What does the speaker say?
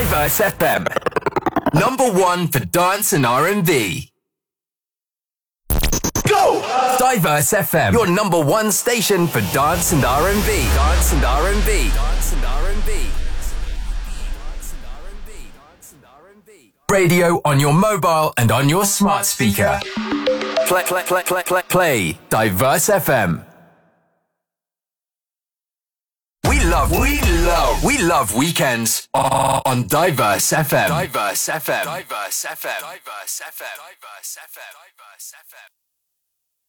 Diverse FM. Number one for dance and R&B. Go! Diverse FM, your number one station for dance and R&B. Dance and R&B. Dance and R&B. Radio on your mobile and on your smart speaker. Play Diverse FM. We love weekends on Diverse FM. Diverse FM. Diverse FM. Diverse FM. Diverse FM. Diverse FM.